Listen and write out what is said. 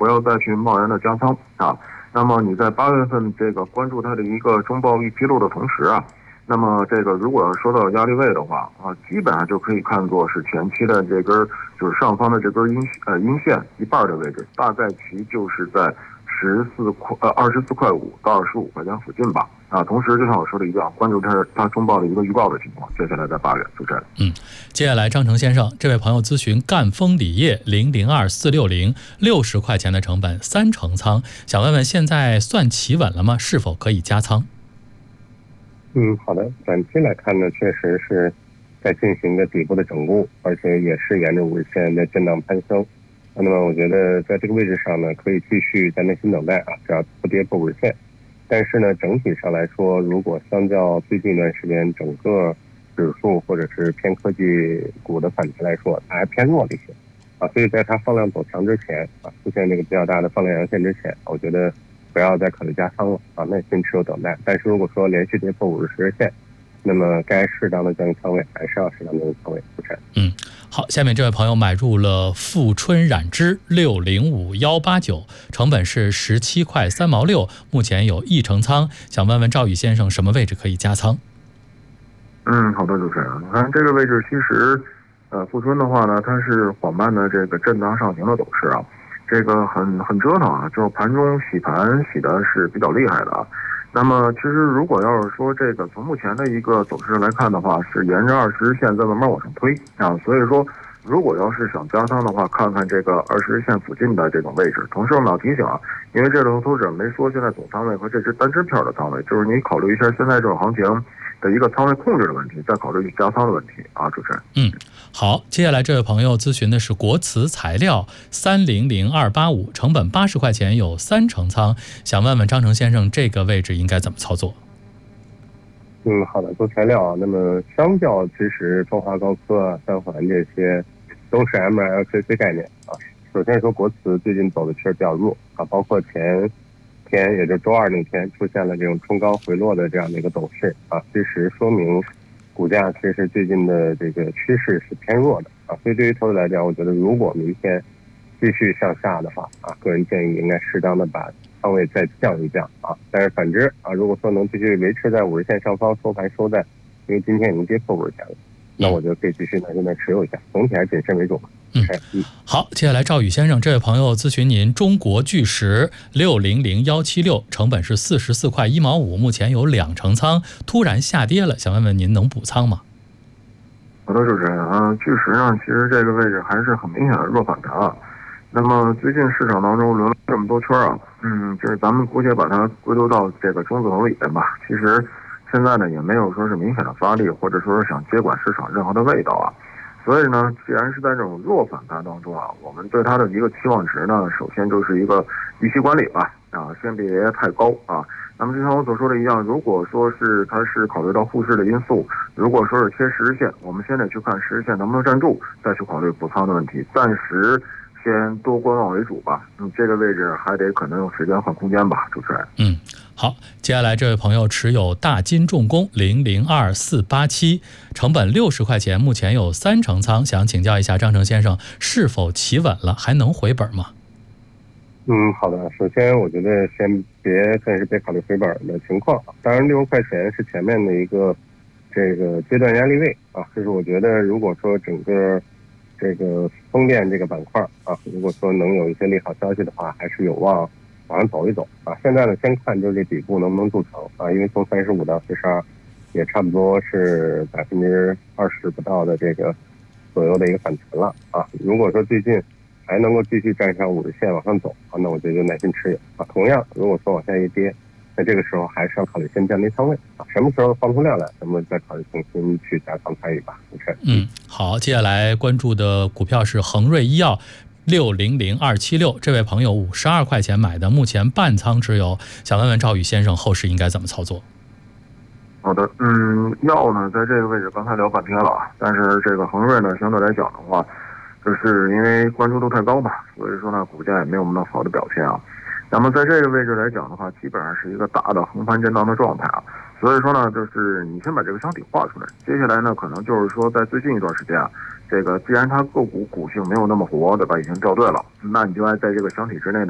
不要再去贸然的加仓啊。那么你在8月份这个关注它的一个中报预披露的同时啊，那么这个如果要说到压力位的话啊，基本上就可以看作是前期的这根就是上方的这根阴线一半的位置，大概其就是在24.5到25块钱附近吧。啊，同时就像我说的一样，关注它中报的一个预报的情况。接下来在8月，主持人。 接下来张成先生，这位朋友咨询赣锋锂业002460，60块钱的成本3成仓，想问问现在算企稳了吗？是否可以加仓？ 好的，短期来看呢，确实是在进行的底部的整固，而且也是沿着50日线的震荡攀升。那么我觉得在这个位置上呢，可以继续在耐心等待啊，只要不跌破50日线。但是呢，整体上来说，如果相较最近一段时间整个指数或者是偏科技股的反弹来说，它还偏弱了一些啊，所以在它放量走强之前啊，出现这个比较大的放量阳线之前，我觉得不要再考虑加仓了啊，耐心持有等待。但是如果说连续跌破50日线，那么该适当的降低仓位还是要适当的降低仓位。主持人。 好，下面这位朋友买入了富春染织605189，成本是17块3毛6，目前有1成仓，想问问赵宇先生什么位置可以加仓？ 好的，主持人，我看这个位置其实，富春的话呢，它是缓慢的这个震荡上行的走势啊，这个很折腾啊，就是盘中洗盘洗的是比较厉害的啊。那么其实如果要是说这个从目前的一个走势来看的话，是沿着20日线在慢慢往上推啊，所以说如果要是想加仓的话，看看这个20日线附近的这种位置。同时我们要提醒啊，因为这个投资者没说现在总仓位和这只单只票的仓位，就是你考虑一下现在这种行情的一个仓位控制的问题，再考虑加仓的问题啊，主持人。 好，接下来这位朋友咨询的是国瓷材料300285，成本80块钱，有3成仓，想问问张成先生这个位置应该怎么操作？ 好的，做材料啊，那么相较其实中华高科、三环这些都是 MLCC 概念啊。首先说国瓷最近走的确实比较弱啊，包括前天也就周二那天出现了这种冲高回落的这样的一个走势啊，其实说明股价其实最近的这个趋势是偏弱的啊，所以对于投资来讲，我觉得如果明天继续向下的话啊，个人建议应该适当的把仓位再降一降啊。但是反之啊，如果说能继续维持在50日线上方，收盘收在，因为今天已经跌破50日线了，那我觉得可以继续耐心的持有一下，总体还谨慎为主吧。 好，接下来赵宇先生，这位朋友咨询您中国巨石600176，成本是44块1毛5，目前有2成仓，突然下跌了，想问问您能补仓吗？ 好的，主持人啊，巨石呢，其实这个位置还是很明显的弱反弹啊。那么最近市场当中轮了这么多圈啊，就是咱们姑且把它归咎到这个中字头里边吧。其实现在呢也没有说是明显的发力，或者说是想接管市场任何的味道啊。所以呢，既然是在这种弱反弹当中啊，我们对它的一个期望值呢，首先就是一个预期管理吧，啊，先别太高啊。那么就像我所说的一样，如果说是它是考虑到复市的因素，如果说是贴10日线，我们先得去看10日线能不能站住，再去考虑补仓的问题。暂时先多观望为主吧，这个位置还得可能用时间换空间吧，主持人。 好，接下来这位朋友持有大金重工002487，成本60块钱，目前有3成仓，想请教一下张成先生，是否企稳了，还能回本吗？ 好的，首先我觉得暂时别考虑回本的情况，当然60块钱是前面的一个这个阶段压力位啊，就是我觉得如果说整个这个风电这个板块啊，如果说能有一些利好消息的话，还是有望往上走一走啊。现在呢，先看就是这底部能不能筑成啊，因为从35到42，也差不多是20%不到的这个左右的一个反弹了啊。如果说最近还能够继续站上50日线往上走啊，那我觉得就耐心持有啊。同样，如果说往下一跌，那这个时候还是要考虑先降低仓位啊，什么时候放出量来，咱们再考虑重新去加仓参与吧。 好，接下来关注的股票是恒瑞医药600276，这位朋友52块钱买的，目前半仓持有，想问问赵宇先生后市应该怎么操作？ 好的，药呢在这个位置刚才聊半天了啊，但是这个恒瑞呢相对来讲的话，就是因为关注度太高嘛，所以说呢股价也没有那么好的表现啊。那么在这个位置来讲的话，基本上是一个大的横盘震荡的状态啊。所以说呢，就是你先把这个箱体画出来，接下来呢，可能就是说在最近一段时间啊，这个既然它个股性没有那么活，对吧，已经掉队了，那你就爱在这个箱体之内呢。